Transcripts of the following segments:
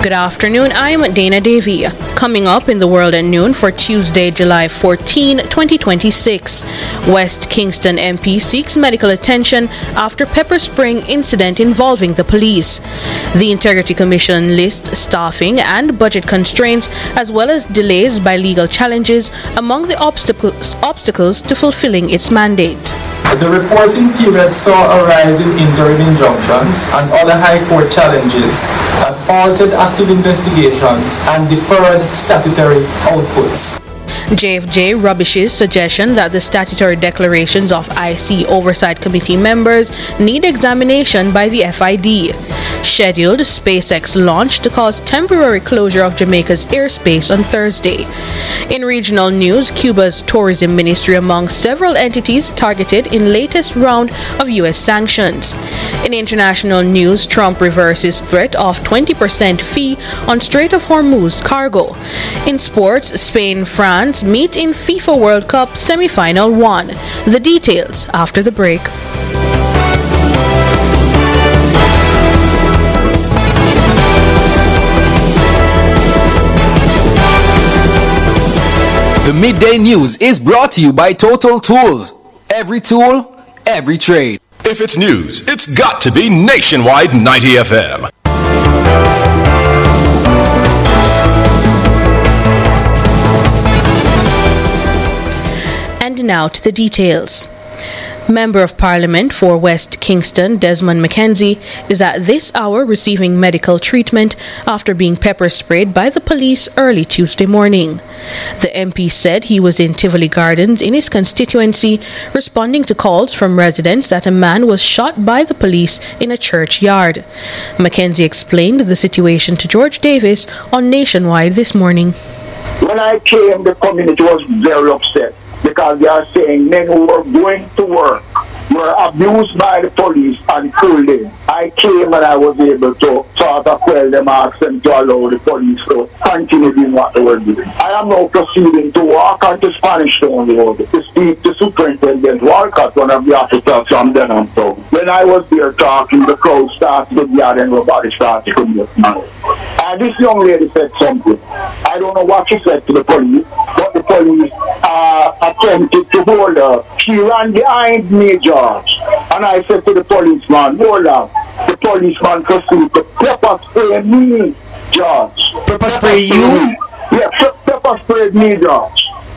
Good afternoon, I'm Dana Davy. Coming up in the World at Noon for Tuesday, July 14, 2026. West Kingston MP seeks medical attention after pepper spraying incident involving the police. The Integrity Commission lists staffing and budget constraints as well as delays by legal challenges among the obstacles to fulfilling its mandate. The reporting period saw a rise in interim injunctions and other High Court challenges that halted active investigations and deferred statutory outputs. JFJ rubbishes suggestion that the statutory declarations of IC Oversight Committee members need examination by the FID. Scheduled SpaceX launch to cause temporary closure of Jamaica's airspace on Thursday. In regional news, Cuba's tourism ministry among several entities targeted in latest round of U.S. sanctions. In international news, Trump reverses threat of 20% fee on Strait of Hormuz cargo. In sports, Spain-France meet in FIFA World Cup semi-final 1. The details after the break. The Midday News is brought to you by Total Tools. Every tool, every trade. If it's news, it's got to be Nationwide 90 FM. And now to the details. Member of Parliament for West Kingston, Desmond McKenzie, is at this hour receiving medical treatment after being pepper sprayed by the police early Tuesday morning. The MP said he was in Tivoli Gardens in his constituency, responding to calls from residents that a man was shot by the police in a churchyard. McKenzie explained the situation to George Davis on Nationwide this morning. When I came, the community was very upset, because they are saying men who were going to work were abused by the police and killed them. I came and I was able to sort of quell them, ask them to allow the police to continue doing what they were doing. I am now proceeding to walk onto Spanish Town Road to speak to Superintendent Walcott, one of the officers from Denham Town. When I was there talking, the crowd started to gather and nobody started to come up. And this young lady said something. I don't know what she said to the police, but the police attempted to hold her. She ran behind me, George. And I said to the policeman, hold on. The policeman proceeded to pepper spray me, George. Pepper spray you? Yeah, pepper spray me, George.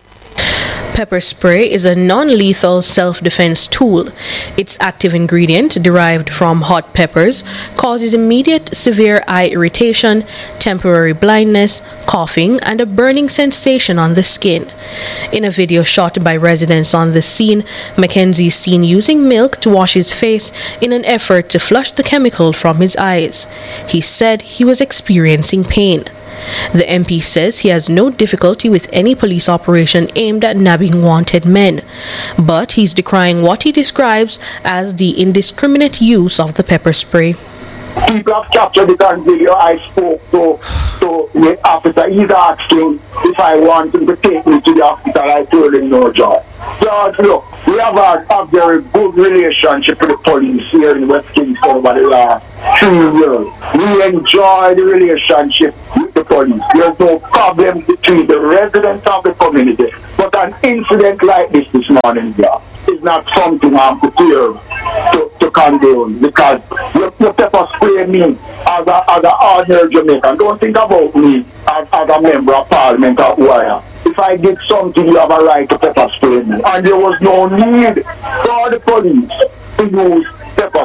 Pepper spray is a non-lethal self-defense tool. Its active ingredient, derived from hot peppers, causes immediate severe eye irritation, temporary blindness, coughing, and a burning sensation on the skin. In a video shot by residents on the scene, Mackenzie is seen using milk to wash his face in an effort to flush the chemical from his eyes. He said he was experiencing pain. The MP says he has no difficulty with any police operation aimed at nabbing wanted men, but he's decrying what he describes as the indiscriminate use of the pepper spray. People have captured it on video. I spoke to the officer. He's asking if I want him to take me to the hospital. I told him no, George. George, look, we have a very good relationship with the police here in West Kingston over the last 3 years. We enjoy the relationship with the police. There's no problem between the residents of the community. But an incident like this morning, is not something I'm prepared to condone, because you pepper spray me as an ordinary Jamaican. Don't think about me as a member of Parliament or who I am. If I did something, you have a right to pepper spray me. And there was no need for the police to use pepper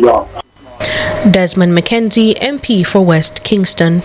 spray. Desmond McKenzie, MP for West Kingston.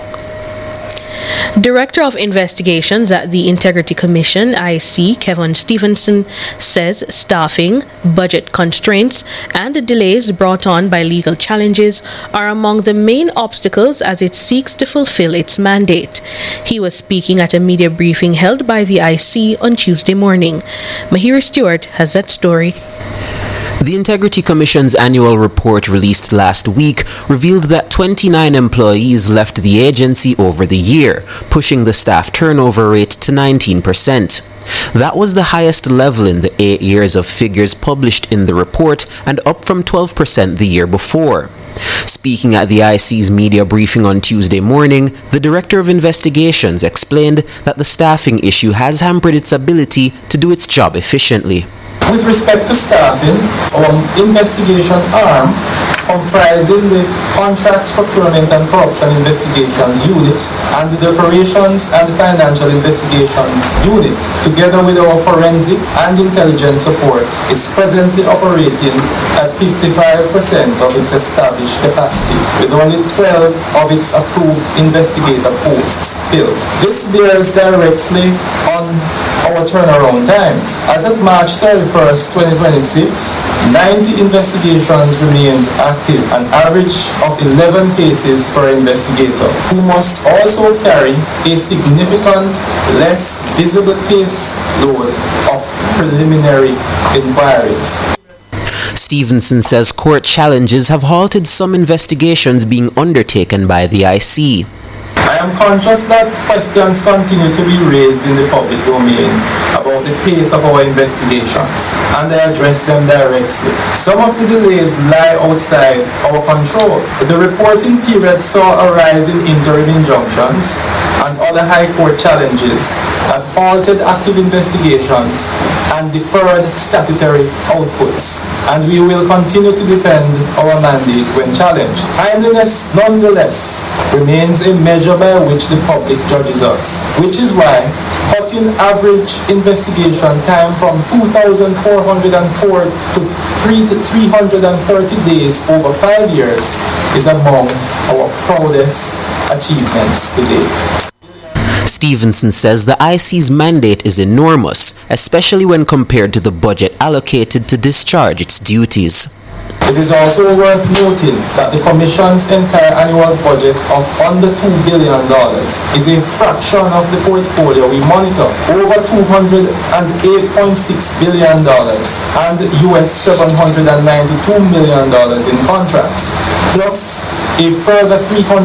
Director of Investigations at the Integrity Commission, IC, Kevin Stevenson, says staffing, budget constraints, and delays brought on by legal challenges are among the main obstacles as it seeks to fulfill its mandate. He was speaking at a media briefing held by the IC on Tuesday morning. Mahira Stewart has that story. The Integrity Commission's annual report released last week revealed that 29 employees left the agency over the year, pushing the staff turnover rate to 19%. That was the highest level in the 8 years of figures published in the report and up from 12% the year before. Speaking at the IC's media briefing on Tuesday morning, the Director of Investigations explained that the staffing issue has hampered its ability to do its job efficiently. With respect to staffing, our investigation arm, comprising the Contracts, Procurement and Corruption Investigations Unit and the Operations and Financial Investigations Unit, together with our forensic and intelligence support, is presently operating at 55% of its established capacity, with only 12 of its approved investigator posts filled. This bears directly on our turnaround times. As of March 31st, 2026, 90 investigations remained active, an average of 11 cases per investigator, who must also carry a significant, less visible case load of preliminary inquiries. Stevenson says court challenges have halted some investigations being undertaken by the IC. I am conscious that questions continue to be raised in the public domain about the pace of our investigations, and I address them directly. Some of the delays lie outside our control. The reporting period saw a rise in interim injunctions and other high court challenges that halted active investigations and deferred statutory outputs, and we will continue to defend our mandate when challenged. Timeliness, nonetheless, remains a measure by which the public judges us, which is why cutting average investigation time from 2,404 to 330 days over 5 years is among our proudest achievements to date. Stevenson says the IC's mandate is enormous, especially when compared to the budget allocated to discharge its duties. It is also worth noting that the Commission's entire annual budget of under $2 billion is a fraction of the portfolio we monitor, over $208.6 billion and US $792 million in contracts, plus a further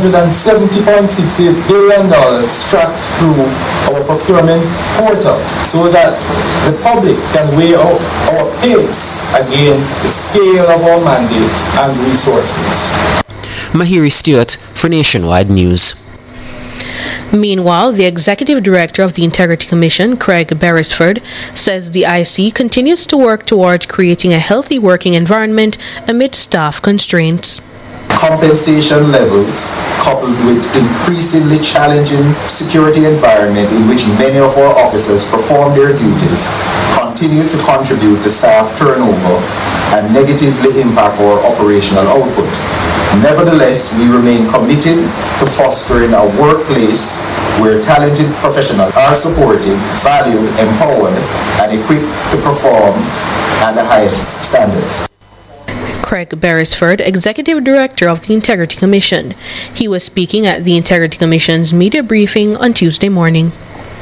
$370.68 billion tracked through our procurement portal, so that the public can weigh out our pace against the scale of our mandate and resources. Mahiri Stewart for Nationwide News. Meanwhile, the Executive Director of the Integrity Commission, Craig Beresford, says the IC continues to work towards creating a healthy working environment amid staff constraints. Compensation levels, coupled with increasingly challenging security environment in which many of our officers perform their duties, continue to contribute to staff turnover and negatively impact our operational output. Nevertheless, we remain committed to fostering a workplace where talented professionals are supported, valued, empowered, and equipped to perform at the highest standards. Craig Beresford, Executive Director of the Integrity Commission. He was speaking at the Integrity Commission's media briefing on Tuesday morning.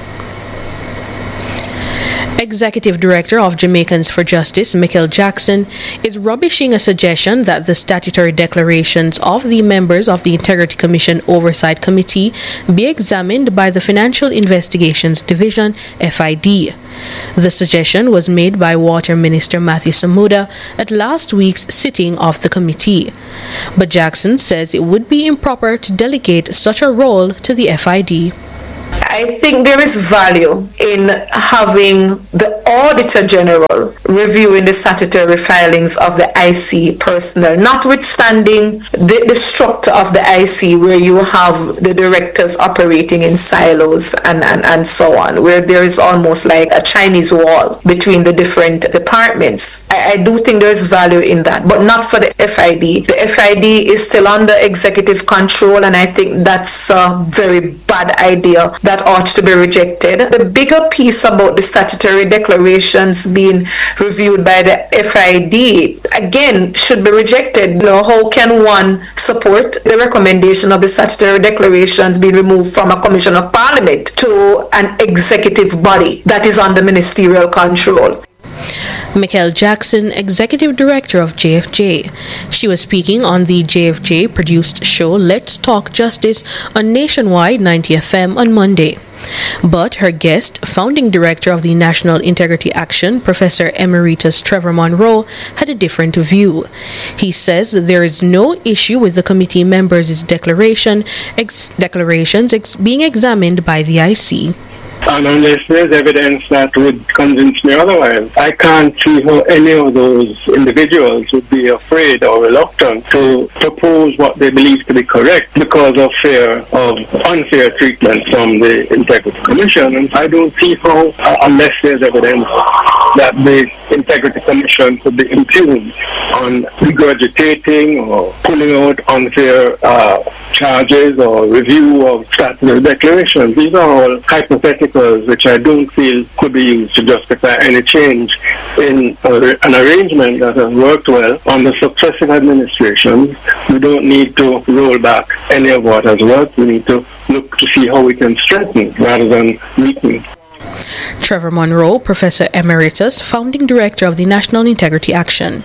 Executive Director of Jamaicans for Justice, Michael Jackson, is rubbishing a suggestion that the statutory declarations of the members of the Integrity Commission Oversight Committee be examined by the Financial Investigations Division, FID. The suggestion was made by Water Minister Matthew Samuda at last week's sitting of the committee. But Jackson says it would be improper to delegate such a role to the FID. I think there is value in having the Auditor General reviewing the statutory filings of the IC personnel, notwithstanding the structure of the IC where you have the directors operating in silos and so on, where there is almost like a Chinese wall between the different departments. I do think there's value in that, but not for the FID. The FID is still under executive control, and I think that's a very bad idea that ought to be rejected. The bigger piece about the statutory declarations being reviewed by the FID, again, should be rejected. You know, how can one support the recommendation of the statutory declarations being removed from a Commission of Parliament to an executive body that is under ministerial control? Mikel Jackson, Executive Director of JFJ. She was speaking on the JFJ-produced show Let's Talk Justice on Nationwide 90 FM on Monday. But her guest, founding director of the National Integrity Action, Professor Emeritus Trevor Monroe, had a different view. He says there is no issue with the committee members' declarations being examined by the IC. And unless there's evidence that would convince me otherwise, I can't see how any of those individuals would be afraid or reluctant to propose what they believe to be correct because of fear of unfair treatment from the Integrity Commission. And I don't see how, unless there's evidence that the Integrity Commission could be impugned on regurgitating or pulling out unfair charges or review of statutory declarations. These are all hypotheticals which I don't feel could be used to justify any change in an arrangement that has worked well under successive administrations. We don't need to roll back any of what has worked. We need to look to see how we can strengthen rather than weaken. Trevor Monroe, Professor Emeritus, Founding Director of the National Integrity Action.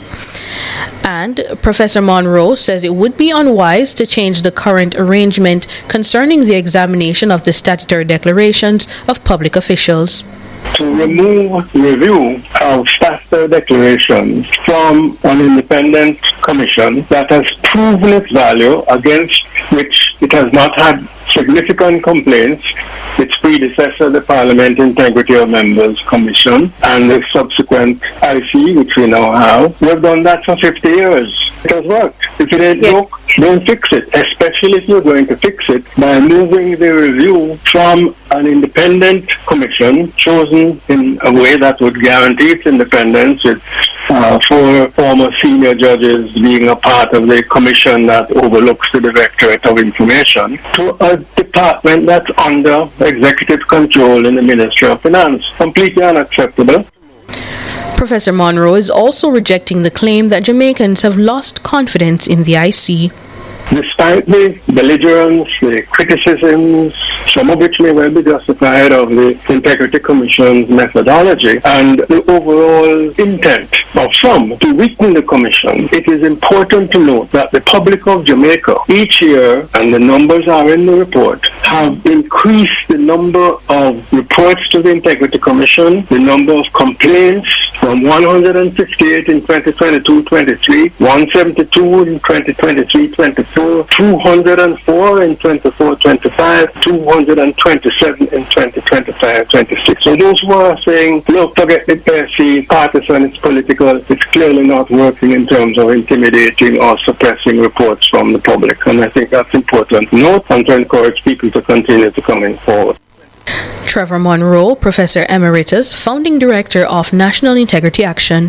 And Professor Monroe says it would be unwise to change the current arrangement concerning the examination of the statutory declarations of public officials. To remove review of statutory declarations from an independent commission that has proven its value, against which it has not had significant complaints, its predecessor, the Parliament Integrity of Members Commission, and the subsequent IC, which we now have. We've done that for 50 years. It has worked. If it ain't broke, don't fix it, especially if you're going to fix it by moving the review from an independent commission chosen in a way that would guarantee its independence, with 4 former senior judges being a part of the commission that overlooks the Directorate of Information, to a department that's under executive control in the Ministry of Finance. Completely unacceptable. Professor Monroe is also rejecting the claim that Jamaicans have lost confidence in the IC. Despite the belligerence, the criticisms, some of which may well be justified, of the Integrity Commission's methodology and the overall intent of some to weaken the Commission, it is important to note that the public of Jamaica each year, and the numbers are in the report, have increased the number of reports to the Integrity Commission, the number of complaints from 158 in 2022-23, 172 in 2023-24, 204 in 24-25, 227 in 2025-26. So those who are saying, look, forget the PSC, partisan, it's political, it's clearly not working in terms of intimidating or suppressing reports from the public. And I think that's important to note and to encourage people to continue to come forward. Trevor Monroe, Professor Emeritus, Founding Director of National Integrity Action.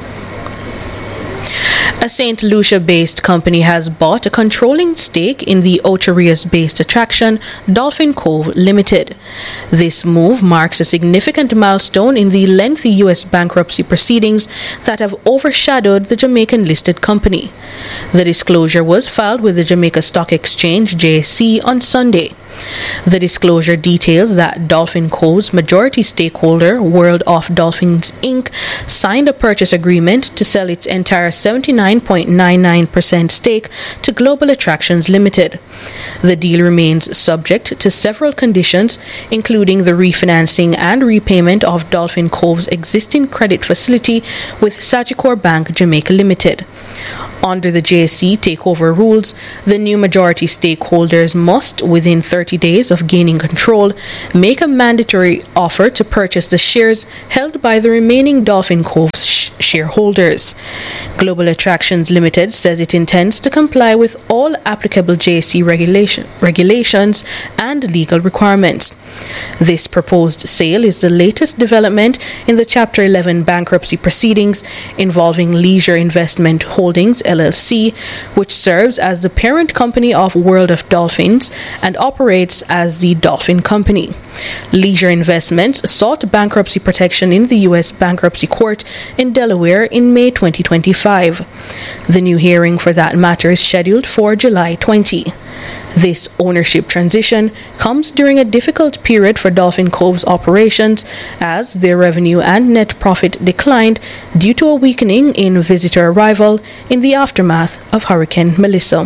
A St. Lucia-based company has bought a controlling stake in the Ocho Rios-based attraction Dolphin Cove Limited. This move marks a significant milestone in the lengthy U.S. bankruptcy proceedings that have overshadowed the Jamaican-listed company. The disclosure was filed with the Jamaica Stock Exchange, JSE, on Sunday. The disclosure details that Dolphin Cove's majority stakeholder, World of Dolphins Inc., signed a purchase agreement to sell its entire 79.99% stake to Global Attractions Limited. The deal remains subject to several conditions, including the refinancing and repayment of Dolphin Cove's existing credit facility with Sagicor Bank Jamaica Limited. Under the JSE takeover rules, the new majority stakeholders must, within 30 days of gaining control, make a mandatory offer to purchase the shares held by the remaining Dolphin Cove shareholders. Global Attractions Limited says it intends to comply with all applicable JSE regulations and legal requirements. This proposed sale is the latest development in the Chapter 11 bankruptcy proceedings involving Leisure Investment Holdings LLC, which serves as the parent company of World of Dolphins and operates as the Dolphin Company. Leisure Investments sought bankruptcy protection in the U.S. Bankruptcy Court in Delaware in May 2025. The new hearing for that matter is scheduled for July 20. This ownership transition comes during a difficult period for Dolphin Cove's operations as their revenue and net profit declined due to a weakening in visitor arrival in the aftermath of Hurricane Melissa.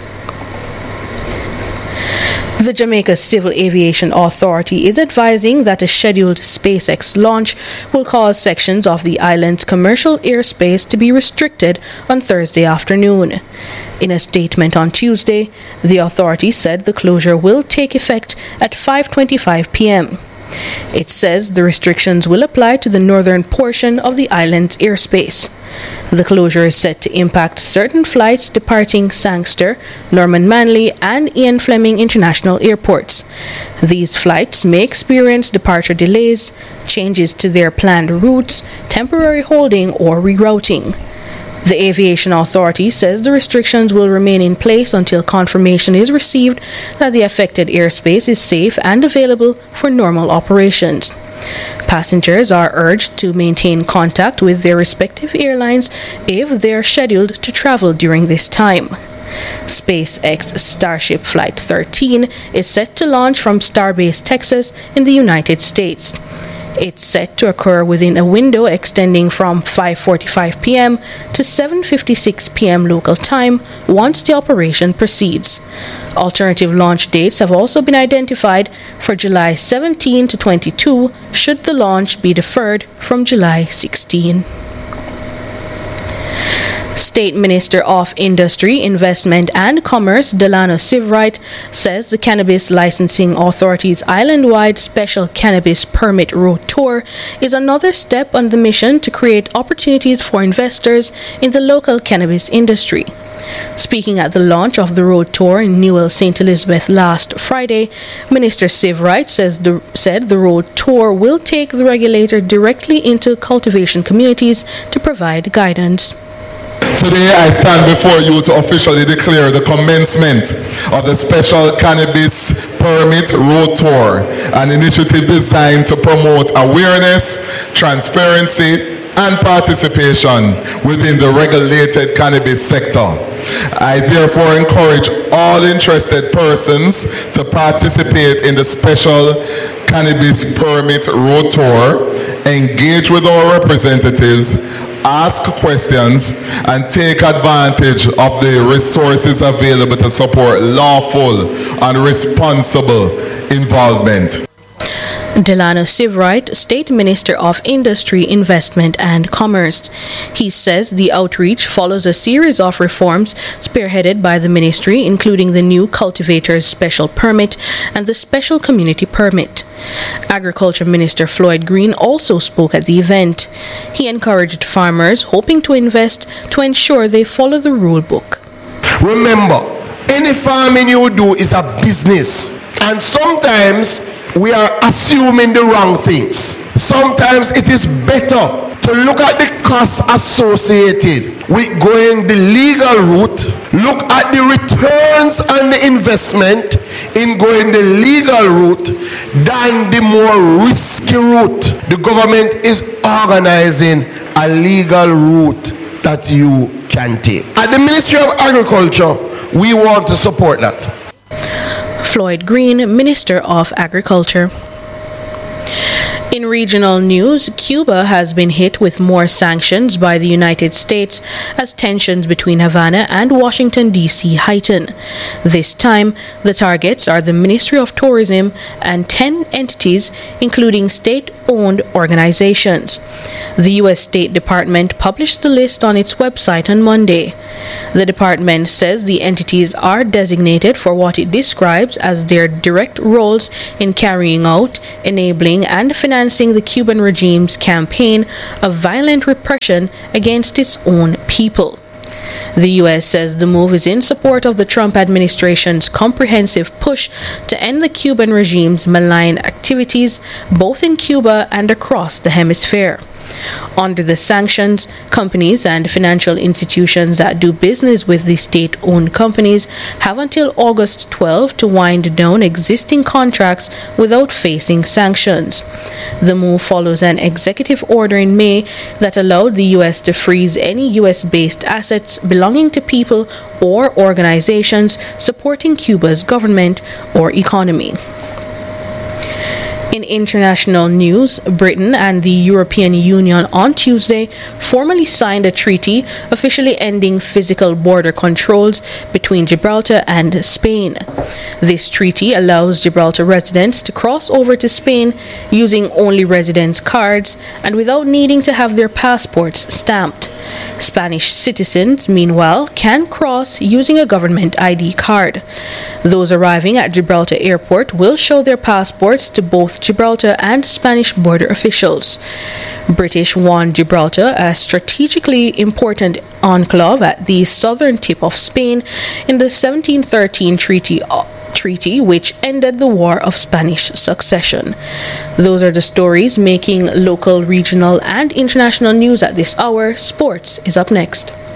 The Jamaica Civil Aviation Authority is advising that a scheduled SpaceX launch will cause sections of the island's commercial airspace to be restricted on Thursday afternoon. In a statement on Tuesday, the authority said the closure will take effect at 5:25 p.m. It says the restrictions will apply to the northern portion of the island's airspace. The closure is set to impact certain flights departing Sangster, Norman Manley, and Ian Fleming International Airports. These flights may experience departure delays, changes to their planned routes, temporary holding, or rerouting. The Aviation Authority says the restrictions will remain in place until confirmation is received that the affected airspace is safe and available for normal operations. Passengers are urged to maintain contact with their respective airlines if they are scheduled to travel during this time. SpaceX Starship Flight 13 is set to launch from Starbase, Texas, in the United States. It's set to occur within a window extending from 5:45 p.m. to 7:56 p.m. local time once the operation proceeds. Alternative launch dates have also been identified for July 17 to 22 should the launch be deferred from July 16. State Minister of Industry, Investment and Commerce Delano Sivrite says the Cannabis Licensing Authority's island-wide Special Cannabis Permit Road Tour is another step on the mission to create opportunities for investors in the local cannabis industry. Speaking at the launch of the road tour in Newell, St. Elizabeth last Friday, Minister Sivrite said the road tour will take the regulator directly into cultivation communities to provide guidance. Today I stand before you to officially declare the commencement of the Special Cannabis Permit Road Tour, an initiative designed to promote awareness, transparency, and participation within the regulated cannabis sector. I therefore encourage all interested persons to participate in the Special Cannabis Permit Road Tour, engage with our representatives, ask questions, and take advantage of the resources available to support lawful and responsible involvement. Delano Sivrite, State Minister of Industry, Investment and Commerce. He says the outreach follows a series of reforms spearheaded by the ministry, including the new Cultivators Special Permit and the Special Community Permit. Agriculture Minister Floyd Green also spoke at the event. He encouraged farmers hoping to invest to ensure they follow the rule book. Remember, any farming you do is a business, and sometimes we are assuming the wrong things. Sometimes it is better to look at the costs associated with going the legal route, look at the returns on the investment in going the legal route than the more risky route. The government is organizing a legal route that you can take. At the Ministry of Agriculture, we want to support that. Floyd Green, Minister of Agriculture. In regional news, Cuba has been hit with more sanctions by the United States as tensions between Havana and Washington, D.C. heighten. This time, the targets are the Ministry of Tourism and 10 entities, including state-owned organizations. The U.S. State Department published the list on its website on Monday. The department says the entities are designated for what it describes as their direct roles in carrying out, enabling, and financing the Cuban regime's campaign of violent repression against its own people. The U.S. says the move is in support of the Trump administration's comprehensive push to end the Cuban regime's malign activities, both in Cuba and across the hemisphere. Under the sanctions, companies and financial institutions that do business with the state-owned companies have until August 12 to wind down existing contracts without facing sanctions. The move follows an executive order in May that allowed the U.S. to freeze any U.S.-based assets belonging to people or organizations supporting Cuba's government or economy. In international news, Britain and the European Union on Tuesday formally signed a treaty officially ending physical border controls between Gibraltar and Spain. This treaty allows Gibraltar residents to cross over to Spain using only residence cards and without needing to have their passports stamped. Spanish citizens, meanwhile, can cross using a government ID card. Those arriving at Gibraltar Airport will show their passports to both Gibraltar and Spanish border officials. British won Gibraltar, a strategically important enclave at the southern tip of Spain, in the 1713 treaty which ended the War of Spanish Succession. Those are the stories making local, regional, and international news at this hour. Sports is up next.